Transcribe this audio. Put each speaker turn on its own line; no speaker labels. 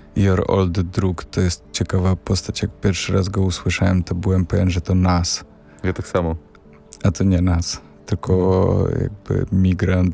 Your Old Drug to jest ciekawa postać. Jak pierwszy raz go usłyszałem, to byłem pewien, że to Nas.
Ja tak samo.
A to nie Nas, tylko jakby migrant